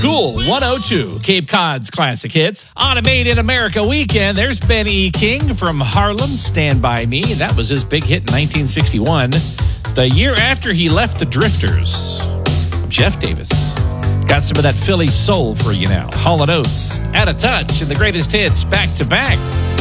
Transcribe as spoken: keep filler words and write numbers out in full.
Cool one oh two, Cape Cod's classic hits. On a Made in America weekend, there's Ben E. King from Harlem, Stand By Me. That was his big hit in nineteen sixty-one. The year after he left the Drifters, Jeff Davis. Got some of that Philly soul for you now. Hall and Oates, Out of Touch, and the greatest hits back to back.